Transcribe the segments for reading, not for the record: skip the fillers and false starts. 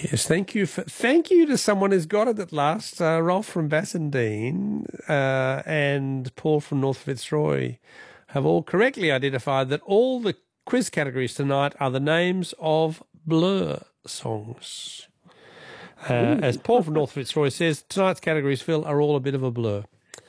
Yes, thank you. Thank you to someone who's got it at last. Rolf from Bassendean and Paul from North Fitzroy have all correctly identified that all the quiz categories tonight are the names of Blur songs. As Paul from North Fitzroy says, tonight's categories, Phil, are all a bit of a blur.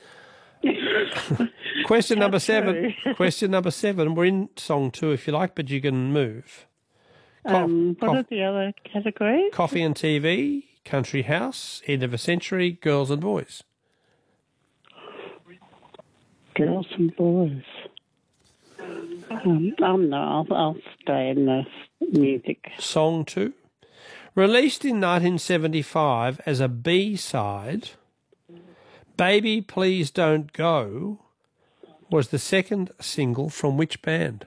Question number 7. Question number 7. We're in song 2 if you like, but you can move. What are the other categories? Coffee and TV, Country House, End of a Century, Girls and Boys. Girls and boys. I'll stay in the music. Song 2. Released in 1975 as a B-side, Baby Please Don't Go was the second single from which band?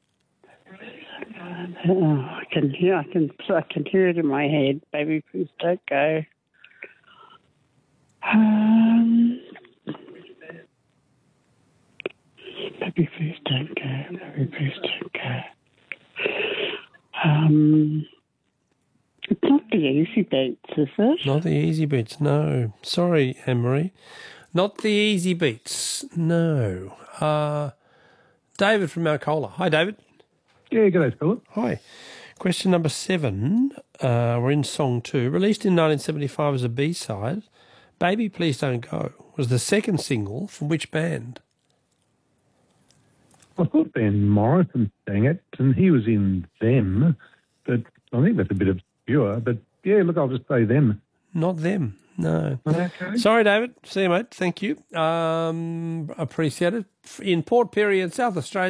I can hear it in my head. Baby, please don't go. Baby, please don't go. Baby, please don't go. It's not the Easy Beats, is it? Not the Easy Beats, no. Sorry, Anne-Marie. Not the Easy Beats, no. David from Mount Colah. Hi, David. Yeah, g'day, Philip. Hi. Question number 7. We're in song 2. Released in 1975 as a B-side, Baby Please Don't Go was the second single from which band? I thought Van Morrison sang it, and he was in Them, but I think that's a bit obscure. But, yeah, look, I'll just say Them. Not Them, no. Okay. Sorry, David. See you, mate. Thank you. Appreciate it. In Port Pirie in South Australia,